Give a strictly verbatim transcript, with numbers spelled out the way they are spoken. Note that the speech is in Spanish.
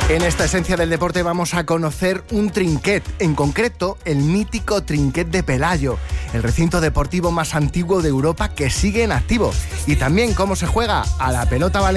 En esta esencia del deporte vamos a conocer un trinquet, en concreto el mítico Trinquet de Pelayo, el recinto deportivo más antiguo de Europa que sigue en activo, y también cómo se juega a la pelota valenciana